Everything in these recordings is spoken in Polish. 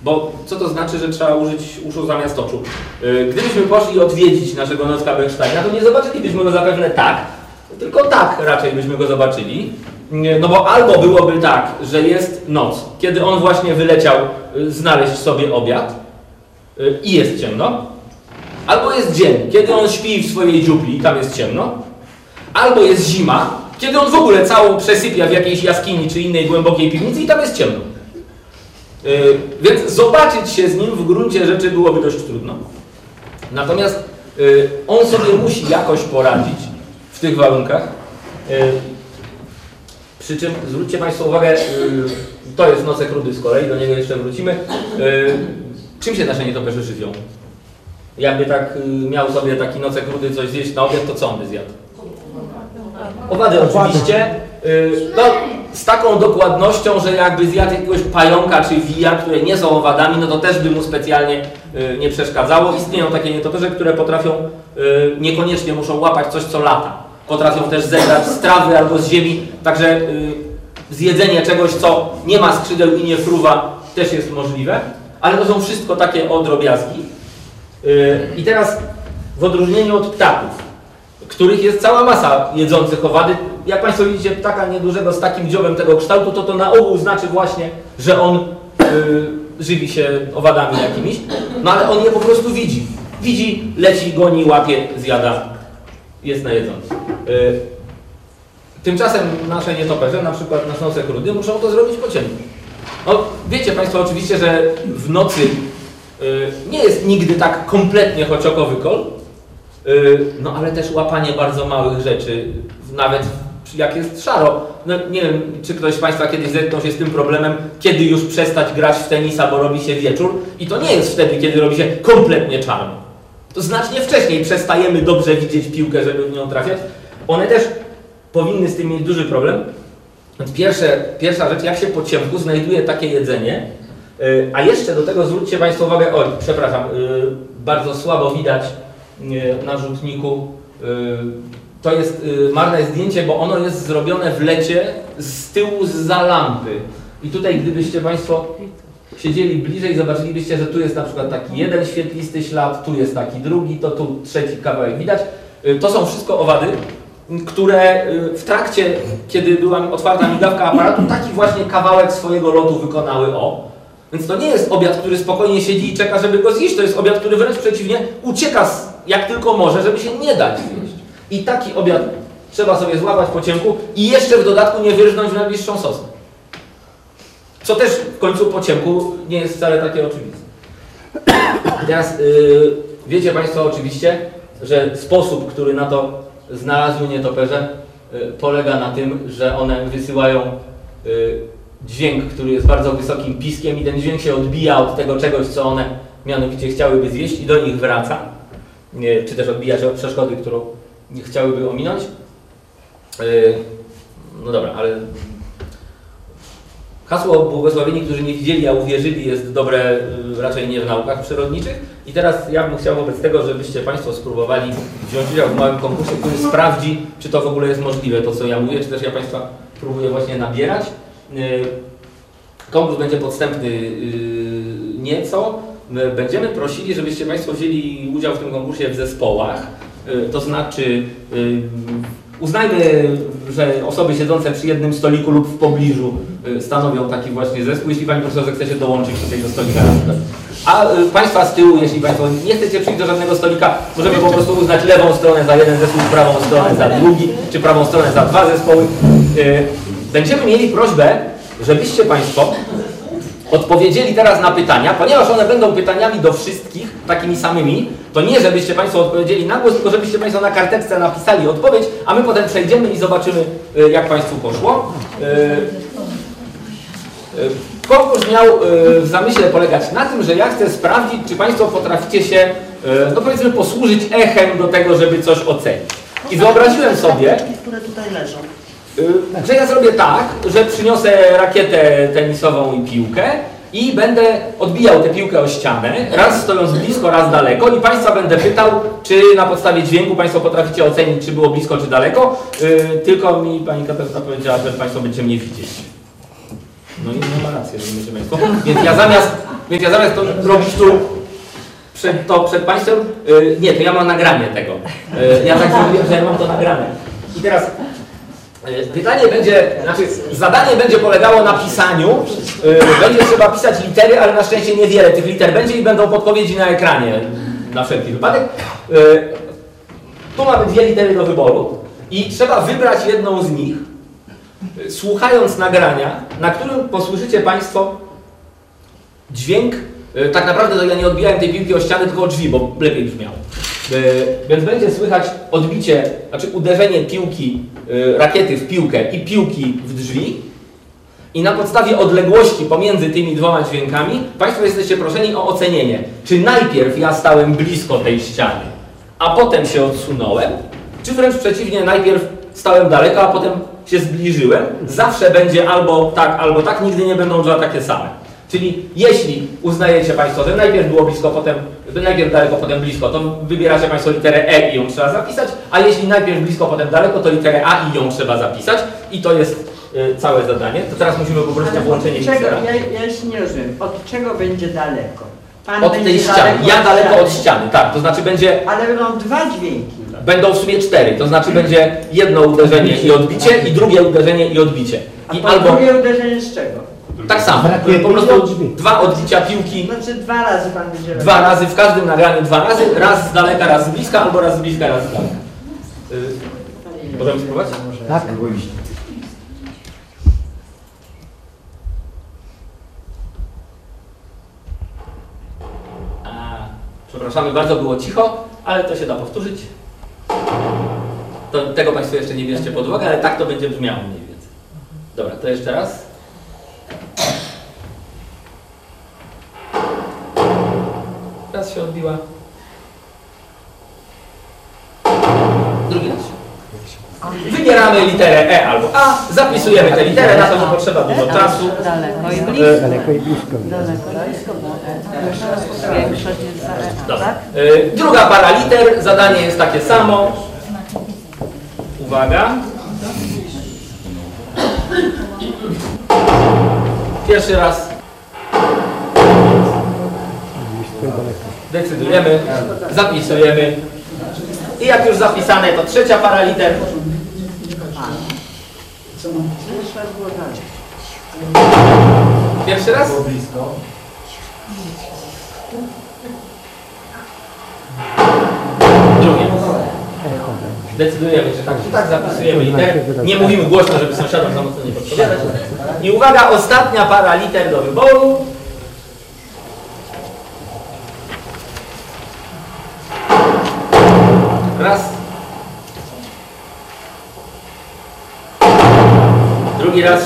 Bo co to znaczy, że trzeba użyć uszu zamiast oczu? Gdybyśmy poszli odwiedzić naszego nocka Bechsteina, to nie zobaczylibyśmy go zapewne tak, tylko tak raczej byśmy go zobaczyli. No bo albo byłoby tak, że jest noc, kiedy on właśnie wyleciał znaleźć sobie obiad i jest ciemno, albo jest dzień, kiedy on śpi w swojej dziupli i tam jest ciemno, albo jest zima, kiedy on w ogóle całą przesypia w jakiejś jaskini czy innej głębokiej piwnicy i tam jest ciemno. Więc zobaczyć się z nim w gruncie rzeczy byłoby dość trudno. Natomiast on sobie musi jakoś poradzić w tych warunkach. Przy czym zwróćcie Państwo uwagę, to jest nocek rudy z kolei, do niego jeszcze wrócimy. Czym się nasze nietoperze żywią? Jakby tak miał sobie taki nocek rudy coś zjeść na obiad, to co on by zjadł? Owady oczywiście. No, z taką dokładnością, że jakby zjadł jakiegoś pająka czy wija, które nie są owadami, no to też by mu specjalnie nie przeszkadzało. Istnieją takie nietoperze, które potrafią, niekoniecznie muszą łapać coś, co lata. Potrafią też zebrać z trawy albo z ziemi, także zjedzenie czegoś, co nie ma skrzydeł i nie fruwa, też jest możliwe, ale to są wszystko takie drobiazgi. I teraz w odróżnieniu od ptaków, których jest cała masa jedzących owady, jak Państwo widzicie ptaka niedużego z takim dziobem tego kształtu, to na ogół znaczy właśnie, że on żywi się owadami jakimiś, no ale on je po prostu widzi. Widzi, leci, goni, łapie, zjada, jest najedzący. Tymczasem nasze nietoperze, na przykład nasz nosek rudy, muszą to zrobić po ciemku. No, wiecie Państwo oczywiście, że w nocy nie jest nigdy tak kompletnie chociokowy kol, no ale też łapanie bardzo małych rzeczy, nawet jak jest szaro. No, nie wiem, czy ktoś z Państwa kiedyś zetknął się z tym problemem, kiedy już przestać grać w tenisa, bo robi się wieczór i to nie jest wtedy, kiedy robi się kompletnie czarno. To znacznie wcześniej przestajemy dobrze widzieć piłkę, żeby w nią trafiać. One też powinny z tym mieć duży problem. Więc pierwsza rzecz, jak się po ciemku znajduje takie jedzenie, a jeszcze do tego zwróćcie Państwo uwagę, oj, przepraszam, bardzo słabo widać na rzutniku, to jest marne zdjęcie, bo ono jest zrobione w lecie z tyłu zza lampy. I tutaj gdybyście Państwo siedzieli bliżej, zobaczylibyście, że tu jest na przykład taki jeden świetlisty ślad, tu jest taki drugi, to tu trzeci kawałek widać. To są wszystko owady, które w trakcie, kiedy była otwarta migawka aparatu, taki właśnie kawałek swojego lotu wykonały Więc to nie jest obiad, który spokojnie siedzi i czeka, żeby go zjeść, to jest obiad, który wręcz przeciwnie ucieka jak tylko może, żeby się nie dać zjeść. I taki obiad trzeba sobie złapać po ciemku i jeszcze w dodatku nie wyrżnąć w najbliższą sosnę. Co też w końcu po ciemku nie jest wcale takie oczywiste. Teraz wiecie Państwo oczywiście, że sposób, który na to znalazły nietoperze, polega na tym, że one wysyłają dźwięk, który jest bardzo wysokim piskiem i ten dźwięk się odbija od tego czegoś, co one mianowicie chciałyby zjeść i do nich wraca. Czy też odbija się od przeszkody, którą nie chciałyby ominąć. No dobra, ale hasło błogosławieni, którzy nie widzieli, a uwierzyli, jest dobre raczej nie w naukach przyrodniczych. I teraz ja bym chciał wobec tego, żebyście Państwo spróbowali wziąć udział w małym konkursie, który sprawdzi, czy to w ogóle jest możliwe, to co ja mówię, czy też ja Państwa próbuję właśnie nabierać. Konkurs będzie podstępny nieco. Będziemy prosili, żebyście Państwo wzięli udział w tym konkursie w zespołach. To znaczy uznajmy, że osoby siedzące przy jednym stoliku lub w pobliżu stanowią taki właśnie zespół, jeśli Pani Profesor chce się dołączyć do tego stolika na przykład. A Państwa z tyłu, jeśli Państwo nie chcecie przyjść do żadnego stolika, możemy po prostu uznać lewą stronę za jeden zespół, prawą stronę za drugi, czy prawą stronę za dwa zespoły. Będziemy mieli prośbę, żebyście Państwo odpowiedzieli teraz na pytania, ponieważ one będą pytaniami do wszystkich, takimi samymi, to nie żebyście Państwo odpowiedzieli na głos, tylko żebyście Państwo na karteczce napisali odpowiedź, a my potem przejdziemy i zobaczymy, jak Państwu poszło. Konkurs miał w zamyśle polegać na tym, że ja chcę sprawdzić, czy Państwo potraficie się, no powiedzmy, posłużyć echem do tego, żeby coś ocenić. I wyobraziłem sobie, które tutaj leżą, że ja zrobię tak, że przyniosę rakietę tenisową i piłkę i będę odbijał tę piłkę o ścianę, raz stojąc blisko, raz daleko i Państwa będę pytał, czy na podstawie dźwięku Państwo potraficie ocenić, czy było blisko, czy daleko. Tylko mi Pani Katarzyna powiedziała, że Państwo będziecie mnie widzieć. No i nie ma racji, rozumiecie Państwo. Więc ja zamiast to robić tu przed Państwem, nie, to ja mam nagranie tego. Ja tak zrobiłem, że ja mam to nagrane. I teraz pytanie będzie, znaczy zadanie będzie polegało na pisaniu. Będzie trzeba pisać litery, ale na szczęście niewiele tych liter będzie i będą podpowiedzi na ekranie na wszelki wypadek. Tu mamy 2 litery do wyboru i trzeba wybrać jedną z nich, słuchając nagrania, na którym posłyszycie Państwo dźwięk. Tak naprawdę to ja nie odbijałem tej piłki o ściany, tylko o drzwi, bo lepiej brzmiało. Więc będzie słychać odbicie, znaczy uderzenie piłki, rakiety w piłkę i piłki w drzwi. I na podstawie odległości pomiędzy tymi 2 dźwiękami Państwo jesteście proszeni o ocenienie, czy najpierw ja stałem blisko tej ściany, a potem się odsunąłem, czy wręcz przeciwnie, najpierw stałem daleko, a potem się zbliżyłem. Zawsze będzie albo tak, nigdy nie będą 2 takie same. Czyli jeśli uznajecie Państwo, że najpierw było blisko, najpierw daleko, potem blisko, to wybieracie Państwo literę E i ją trzeba zapisać, a jeśli najpierw blisko, potem daleko, to literę A i ją trzeba zapisać. I to jest całe zadanie. To teraz musimy poprosić o włączenie miksera. Ja jeszcze nie rozumiem. Od czego będzie daleko? Pan od tej ściany. Ja daleko od ściany, tak. To znaczy będzie... Ale będą 2 dźwięki. Będą w sumie 4. To znaczy będzie jedno uderzenie i odbicie i drugie uderzenie i odbicie. I albo drugie uderzenie z czego? Tak samo. Po prostu 2 odbicia piłki. Znaczy 2 razy Pan będzie robił. 2 razy, w każdym nagraniu 2 razy. Raz z daleka, raz z bliska, albo raz z bliska, raz z daleka. Możemy spróbować? Tak. Przepraszamy, bardzo było cicho, ale to się da powtórzyć. Tego Państwo jeszcze nie bierzcie pod uwagę, ale tak to będzie brzmiało mniej więcej. Dobra, to jeszcze raz. Raz się odbiła. Drugi raz się. Wybieramy literę E albo A, zapisujemy tę literę, na to nie potrzeba dużo czasu. Daleko i blisko. Daleko i blisko. Dobra. Druga para liter, zadanie jest takie samo. Uwaga. Pierwszy raz. Decydujemy, zapisujemy. I jak już zapisane, to trzecia para liter. Pierwszy raz. Drugie. Decydujemy, czy tak zapisujemy liter. Nie mówimy głośno, żeby sąsiadom za mocno nie podpowiadać. I uwaga, ostatnia para liter do wyboru. Raz. Drugi raz.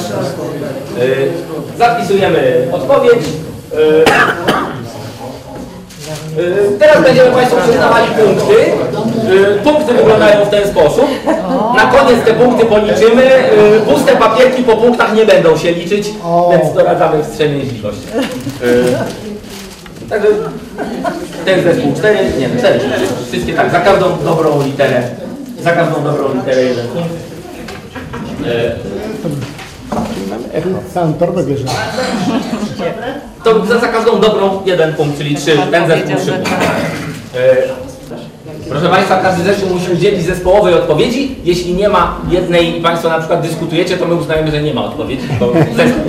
Zapisujemy odpowiedź. Teraz będziemy Państwu przyznawali punkty. Punkty wyglądają w ten sposób. Na koniec te punkty policzymy. Puste papierki po punktach nie będą się liczyć, więc doradzamy wstrzemięźliwość. Także ten zespół 4, nie, 4, wszystkie tak, za każdą dobrą literę 1 punkt. Sam torbę bierze. To za każdą dobrą 1 punkt, czyli 3, ten zespół 3 punkty. Proszę Państwa, każdy zespół musi udzielić zespołowej odpowiedzi. Jeśli nie ma jednej i Państwo na przykład dyskutujecie, to my uznajemy, że nie ma odpowiedzi, bo zespół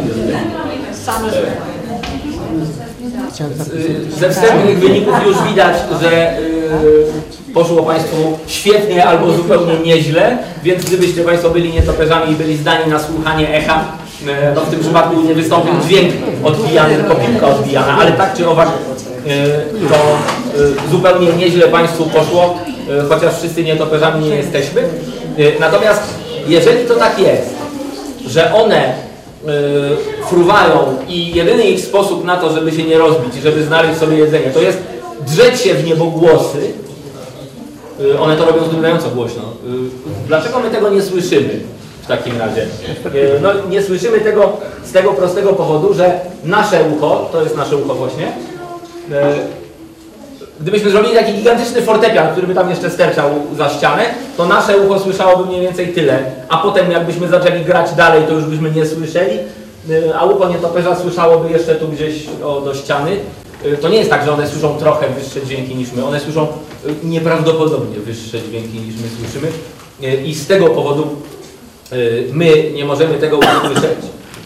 ze wstępnych wyników już widać, że poszło Państwu świetnie albo zupełnie nieźle, więc gdybyście Państwo byli nietoperzami i byli zdani na słuchanie echa, to w tym przypadku nie wystąpił dźwięk odbijany, tylko piłka odbijana, ale tak czy owak to zupełnie nieźle Państwu poszło, chociaż wszyscy nietoperzami nie jesteśmy. Natomiast jeżeli to tak jest, że one fruwają i jedyny ich sposób na to, żeby się nie rozbić, żeby znaleźć sobie jedzenie, to jest drzeć się w niebogłosy. One to robią zdumiewająco głośno. Dlaczego my tego nie słyszymy w takim razie? No, nie słyszymy tego z tego prostego powodu, że nasze ucho, to jest nasze ucho właśnie, gdybyśmy zrobili taki gigantyczny fortepian, który by tam jeszcze sterczał za ścianę, to nasze ucho słyszałoby mniej więcej tyle, a potem jakbyśmy zaczęli grać dalej, to już byśmy nie słyszeli, a ucho nietoperza słyszałoby jeszcze tu gdzieś do ściany. To nie jest tak, że one słyszą trochę wyższe dźwięki niż my. One słyszą nieprawdopodobnie wyższe dźwięki niż my słyszymy. I z tego powodu my nie możemy tego usłyszeć.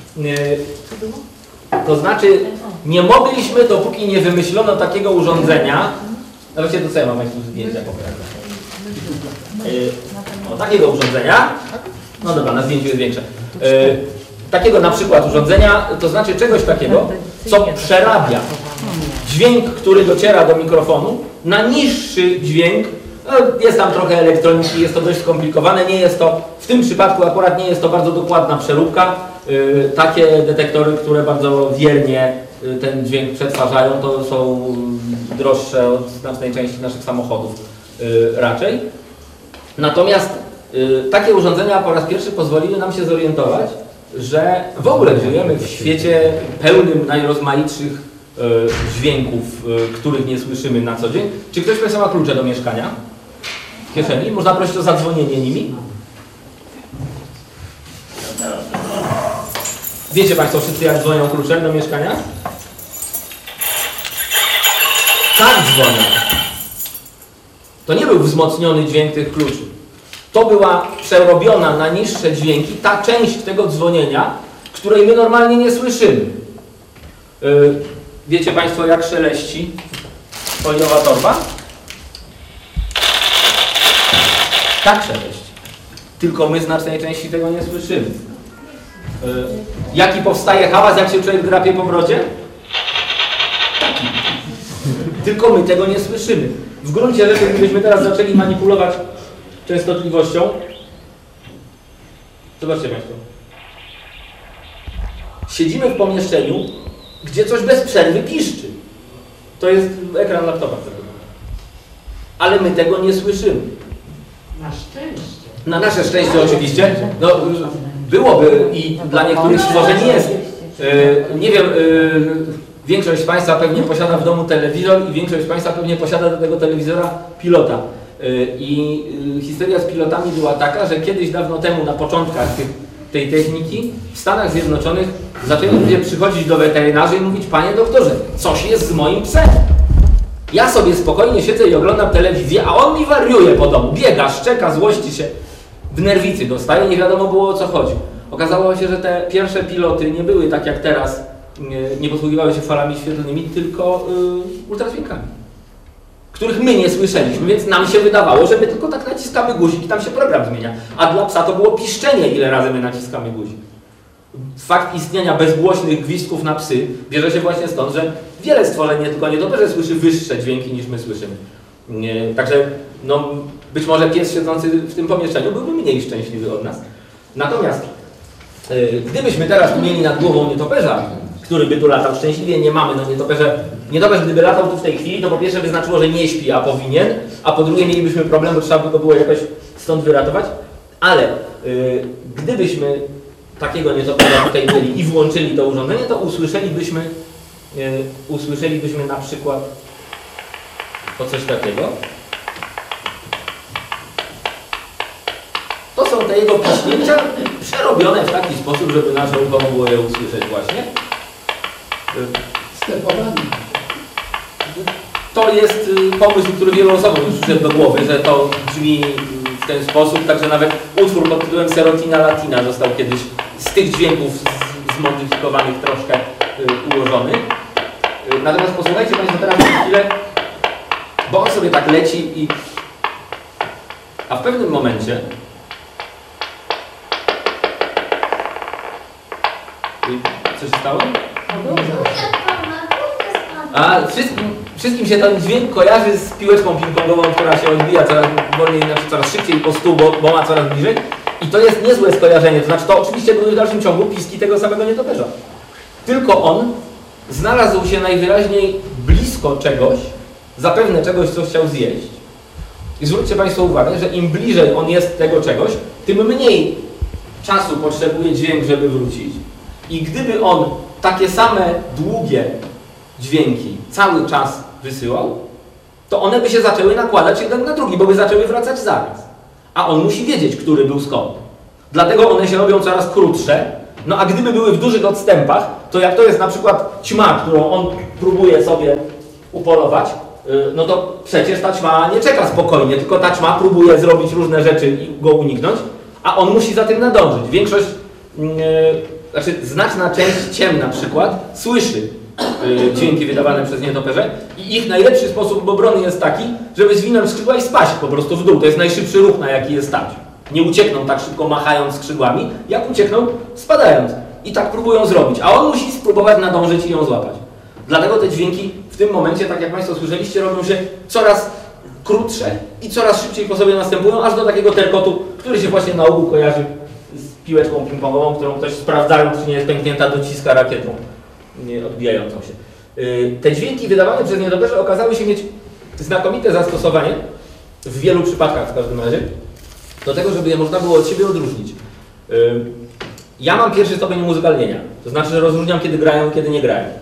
To znaczy, nie mogliśmy, dopóki nie wymyślono takiego urządzenia. No właśnie, to co ja mam tu zdjęcia pokazać? Takiego urządzenia. No dobra, na zdjęciu jest większe. Takiego na przykład urządzenia, to znaczy czegoś takiego, co przerabia dźwięk, który dociera do mikrofonu, na niższy dźwięk. No, jest tam trochę elektroniki, jest to dość skomplikowane, nie jest to, w tym przypadku akurat nie jest to bardzo dokładna przeróbka. Takie detektory, które bardzo wiernie ten dźwięk przetwarzają, to są droższe od znacznej części naszych samochodów raczej. Natomiast takie urządzenia po raz pierwszy pozwoliły nam się zorientować, że w ogóle żyjemy w świecie pełnym najrozmaitszych dźwięków, których nie słyszymy na co dzień. Czy ktoś Państwa ma klucze do mieszkania w kieszeni? Można prosić o zadzwonienie nimi? Wiecie Państwo wszyscy, jak dzwonią kluczem do mieszkania? Tak dzwonią. To nie był wzmocniony dźwięk tych kluczy. To była przerobiona na niższe dźwięki ta część tego dzwonienia, której my normalnie nie słyszymy. Wiecie Państwo, jak szeleści foliowa torba? Tak szeleści. Tylko my znacznej części tego nie słyszymy. Jaki powstaje hałas, jak się człowiek drapie po brodzie? Taki. Tylko my tego nie słyszymy. W gruncie rzeczy, gdybyśmy teraz zaczęli manipulować częstotliwością, zobaczcie Państwo. Siedzimy w pomieszczeniu, gdzie coś bez przerwy piszczy. To jest ekran laptopa. Ale my tego nie słyszymy. Na szczęście. Na nasze szczęście oczywiście. No, byłoby i dla niektórych stworzeń jest. Nie wiem, większość z Państwa pewnie posiada w domu telewizor i większość z Państwa pewnie posiada do tego telewizora pilota. I historia z pilotami była taka, że kiedyś dawno temu, na początkach tej techniki, w Stanach Zjednoczonych zaczęli ludzie przychodzić do weterynarzy i mówić: panie doktorze, coś jest z moim psem. Ja sobie spokojnie siedzę i oglądam telewizję, a on mi wariuje po domu. Biega, szczeka, złości się, w nerwicy dostaje, nie wiadomo było, o co chodzi. Okazało się, że te pierwsze piloty nie były tak jak teraz, nie posługiwały się falami świetlnymi, tylko ultradźwiękami, których my nie słyszeliśmy, więc nam się wydawało, że my tylko tak naciskamy guzik i tam się program zmienia. A dla psa to było piszczenie, ile razy my naciskamy guzik. Fakt istnienia bezgłośnych gwizdków na psy bierze się właśnie stąd, że wiele stworzeń, nie tylko nietoperze, słyszy wyższe dźwięki niż my słyszymy. Także no, być może pies siedzący w tym pomieszczeniu byłby mniej szczęśliwy od nas. Natomiast gdybyśmy teraz tu mieli nad głową nietoperza, który by tu latał, szczęśliwie nie mamy, no nietoperz gdyby latał tu w tej chwili, to po pierwsze by znaczyło, że nie śpi, a powinien, a po drugie mielibyśmy problem, bo trzeba by go było jakoś stąd wyratować, ale gdybyśmy takiego nietoperza tutaj mieli i włączyli to urządzenie, to usłyszelibyśmy na przykład o coś takiego. To są te jego piśnięcia przerobione w taki sposób, żeby nasze ucho mogło je usłyszeć właśnie. To jest pomysł, który wielu osobom już przyszedł do głowy, że to brzmi w ten sposób, także nawet utwór pod tytułem Serotina Latina został kiedyś z tych dźwięków zmodyfikowanych troszkę ułożony. Natomiast posłuchajcie Państwo teraz na chwilę, bo on sobie tak leci a w pewnym momencie co się stało? A wszystkim się ten dźwięk kojarzy z piłeczką ping-pongową, która się odbija coraz wolniej, znaczy coraz szybciej po stół, bo ma coraz bliżej. I to jest niezłe skojarzenie, to znaczy to oczywiście były w dalszym ciągu piski tego samego nietoperza. Tylko on znalazł się najwyraźniej blisko czegoś, zapewne czegoś, co chciał zjeść. I zwróćcie Państwo uwagę, że im bliżej on jest tego czegoś, tym mniej czasu potrzebuje dźwięk, żeby wrócić. I gdyby on takie same długie dźwięki cały czas wysyłał, to one by się zaczęły nakładać jeden na drugi, bo by zaczęły wracać zaraz. A on musi wiedzieć, który był skąd. Dlatego one się robią coraz krótsze No a gdyby były w dużych odstępach, to jak to jest na przykład ćma, którą on próbuje sobie upolować, no to przecież ta ćma nie czeka spokojnie, tylko ta ćma próbuje zrobić różne rzeczy i go uniknąć, a on musi za tym nadążyć. Większość, znaczy znaczna część ciem na przykład słyszy dźwięki wydawane przez nietoperze i ich najlepszy sposób obrony jest taki, żeby zwinąć skrzydła i spaść po prostu w dół. To jest najszybszy ruch, na jaki je stać. Nie uciekną tak szybko machając skrzydłami, jak uciekną spadając. I tak próbują zrobić, a on musi spróbować nadążyć i ją złapać. Dlatego te dźwięki w tym momencie, tak jak Państwo słyszeliście, robią się coraz krótsze i coraz szybciej po sobie następują, aż do takiego terkotu, który się właśnie na ogół kojarzy z piłeczką ping-pongową, którą ktoś sprawdzając, czy nie jest pęknięta, dociska rakietą odbijającą się. Te dźwięki wydawane przez nietoperze okazały się mieć znakomite zastosowanie, w wielu przypadkach w każdym razie, do tego, żeby je można było od siebie odróżnić. Ja mam pierwszy stopień muzykalnienia, to znaczy, że rozróżniam, kiedy grają, kiedy nie grają.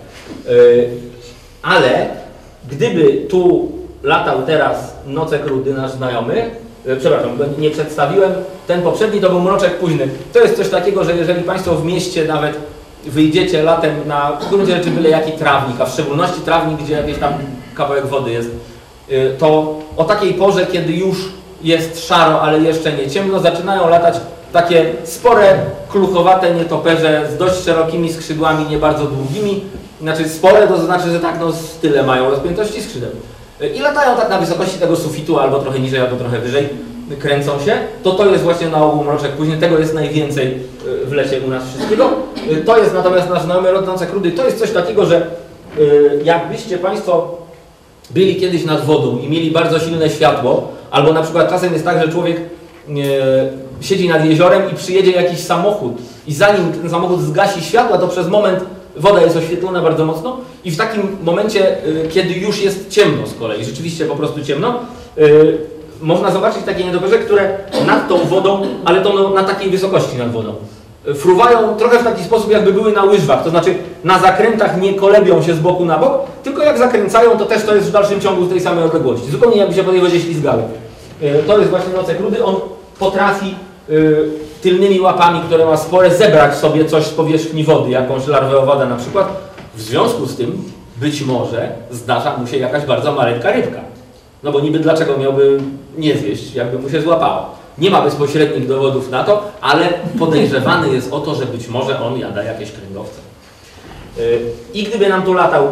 Ale gdyby tu latał teraz Nocek Rudy, nasz znajomy, przepraszam, nie przedstawiłem, ten poprzedni to był Mroczek Późny. To jest coś takiego, że jeżeli Państwo w mieście nawet wyjdziecie latem na w gruncie rzeczy byle jaki trawnik, a w szczególności trawnik, gdzie jakiś tam kawałek wody jest, to o takiej porze, kiedy już jest szaro, ale jeszcze nie ciemno, zaczynają latać takie spore, kluchowate nietoperze z dość szerokimi skrzydłami, nie bardzo długimi. Znaczy spore to znaczy, że tak no tyle mają rozpiętości skrzydeł. I latają tak na wysokości tego sufitu, albo trochę niżej, albo trochę wyżej, kręcą się. To jest właśnie na ogół Mroczek Późny, tego jest najwięcej w lecie u nas wszystkiego. To jest natomiast nasz znajomy rod Nocek Rudy. To jest coś takiego, że jakbyście Państwo byli kiedyś nad wodą i mieli bardzo silne światło, albo na przykład czasem jest tak, że człowiek siedzi nad jeziorem i przyjedzie jakiś samochód i zanim ten samochód zgasi światła, to przez moment woda jest oświetlona bardzo mocno i w takim momencie, kiedy już jest ciemno z kolei, rzeczywiście po prostu ciemno, można zobaczyć takie nietoperze, które nad tą wodą, ale to no, na takiej wysokości nad wodą, fruwają trochę w taki sposób, jakby były na łyżwach, to znaczy na zakrętach nie kolebią się z boku na bok, tylko jak zakręcają, to też to jest w dalszym ciągu z tej samej odległości, zupełnie jakby się po tej wodzie ślizgały. To jest właśnie Nocek Rudy, on potrafi tylnymi łapami, które ma spore, zebrać sobie coś z powierzchni wody, jakąś larwę owada na przykład. W związku z tym być może zdarza mu się jakaś bardzo maleńka rybka. No bo niby dlaczego miałby nie zjeść, jakby mu się złapało. Nie ma bezpośrednich dowodów na to, ale podejrzewany jest o to, że być może on jada jakieś kręgowce. I gdyby nam tu latał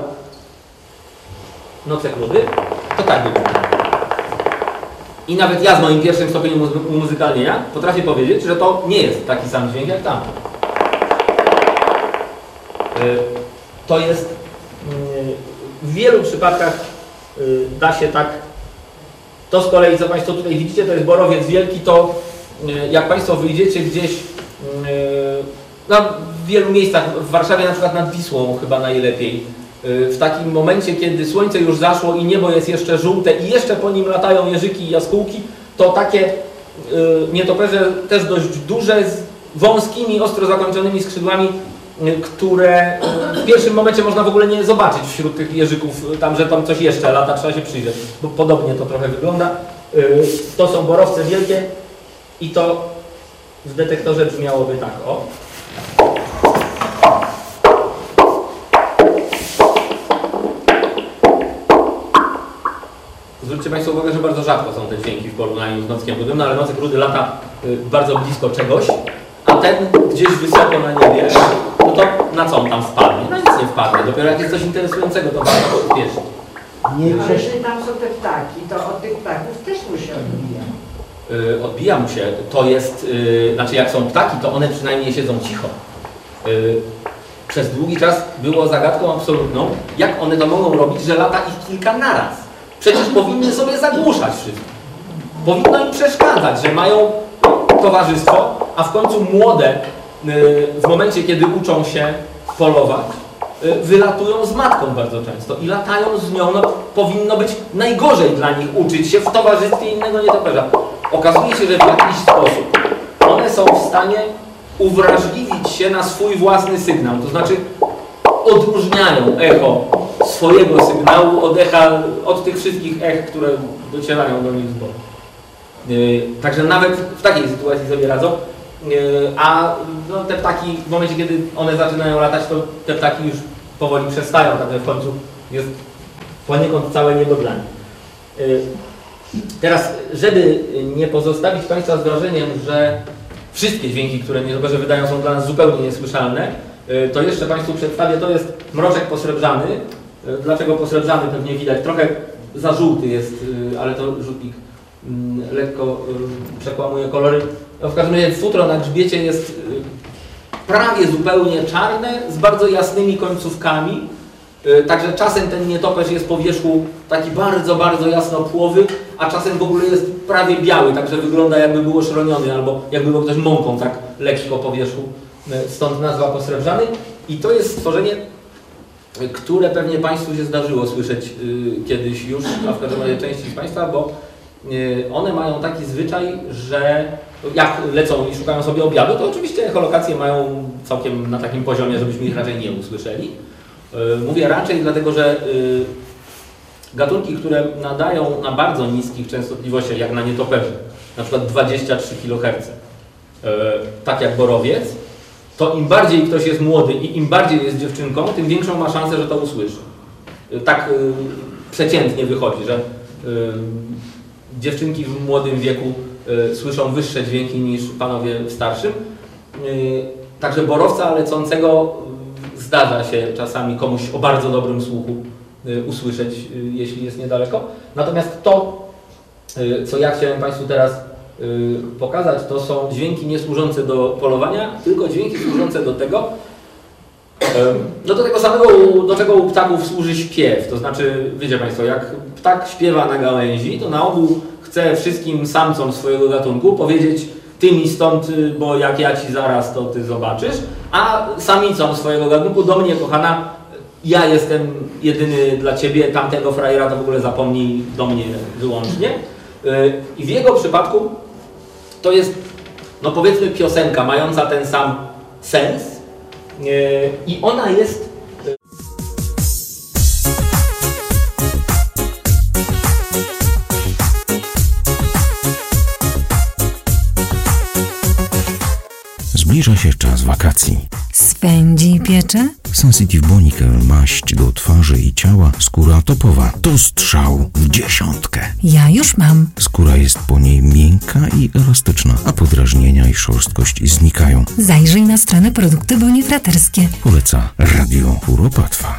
Nocek Rudy, to tak by było. I nawet ja z moim pierwszym stopniem muzykalnienia potrafię powiedzieć, że to nie jest taki sam dźwięk jak tam. To jest w wielu przypadkach da się tak. To z kolei, co Państwo tutaj widzicie, to jest borowiec wielki, to jak Państwo wyjdziecie gdzieś no, w wielu miejscach, w Warszawie na przykład nad Wisłą chyba najlepiej, w takim momencie, kiedy słońce już zaszło i niebo jest jeszcze żółte i jeszcze po nim latają jeżyki i jaskółki, to takie nietoperze też dość duże, z wąskimi, ostro zakończonymi skrzydłami, które w pierwszym momencie można w ogóle nie zobaczyć wśród tych jeżyków, tam, że tam coś jeszcze lata, trzeba się przyjrzeć, bo podobnie to trochę wygląda. To są borowce wielkie i to w detektorze brzmiałoby tak, o. Zwróćcie Państwo uwagę, że bardzo rzadko są te dźwięki w porównaniu z Nockiem Rudym, no ale Nocek Rudy lata bardzo blisko czegoś, a ten gdzieś wysoko na niebie, no to na co on tam wpadnie? No nic nie wpadnie, dopiero jak jest coś interesującego, to warto go uspieszyć. A jeśli tam są te ptaki, to od tych ptaków też mu się odbija. Odbija mu się, to jest, znaczy jak są ptaki, to one przynajmniej siedzą cicho. Przez długi czas było zagadką absolutną, jak one to mogą robić, że lata ich kilka naraz. Przecież powinny sobie zagłuszać wszystko. Powinno im przeszkadzać, że mają towarzystwo, a w końcu młode, w momencie kiedy uczą się polować, wylatują z matką bardzo często i latają z nią, no powinno być najgorzej dla nich uczyć się w towarzystwie innego nietoperza. Okazuje się, że w jakiś sposób one są w stanie uwrażliwić się na swój własny sygnał, to znaczy odróżniają echo swojego sygnału od tych wszystkich ech, które docierają do nich z boku. Także nawet w takiej sytuacji sobie radzą. a no, te ptaki w momencie, kiedy one zaczynają latać, to te ptaki już powoli przestają, także w końcu jest poniekąd całe niebo dla nich. Teraz, żeby nie pozostawić Państwa z wrażeniem, że wszystkie dźwięki, które nietoperze wydają, są dla nas zupełnie niesłyszalne, to jeszcze Państwu przedstawię, to jest mroczek posrebrzany. Dlaczego posrebrzany? Pewnie widać, trochę za żółty jest, ale to rzutnik lekko przekłamuje kolory. W każdym razie futro na grzbiecie jest prawie zupełnie czarne, z bardzo jasnymi końcówkami. Także czasem ten nietoperz jest po wierzchu taki bardzo, bardzo jasnopłowy, a czasem w ogóle jest prawie biały, także wygląda jakby był oszroniony, albo jakby go ktoś mąką tak lekko po wierzchu. Stąd nazwa posrebrzany. I to jest stworzenie, które pewnie Państwu się zdarzyło słyszeć kiedyś już, a w każdym razie części z Państwa, bo one mają taki zwyczaj, że jak lecą i szukają sobie obiadu, to oczywiście echolokacje mają całkiem na takim poziomie, żebyśmy ich raczej nie usłyszeli. Mówię raczej dlatego, że gatunki, które nadają na bardzo niskich częstotliwościach, jak na nietoperze, na przykład 23 kHz, tak jak borowiec, to im bardziej ktoś jest młody i im bardziej jest dziewczynką, tym większą ma szansę, że to usłyszy. Tak przeciętnie wychodzi, że dziewczynki w młodym wieku słyszą wyższe dźwięki niż panowie w starszym. Także borowca lecącego zdarza się czasami komuś o bardzo dobrym słuchu usłyszeć, jeśli jest niedaleko. Natomiast to, co ja chciałem Państwu teraz pokazać, to są dźwięki nie służące do polowania, tylko dźwięki służące do tego, no do tego samego, do czego u ptaków służy śpiew. To znaczy, wiecie Państwo, jak ptak śpiewa na gałęzi, to na ogół chce wszystkim samcom swojego gatunku powiedzieć: ty mi stąd, bo jak ja ci zaraz, to ty zobaczysz, a samicom swojego gatunku: do mnie, kochana, ja jestem jedyny dla ciebie, tamtego frajera to w ogóle zapomnij, do mnie wyłącznie. I w jego przypadku to jest, no powiedzmy, piosenka mająca ten sam sens i ona jest Zbliża się czas wakacji. Spędzi piecze? Sensitive Bonical, maść do twarzy i ciała, skóra topowa. To strzał w 10. Ja już mam. Skóra jest po niej miękka i elastyczna, a podrażnienia i szorstkość znikają. Zajrzyj na stronę Produkty Bonifraterskie. Poleca Radio Kuropatwa.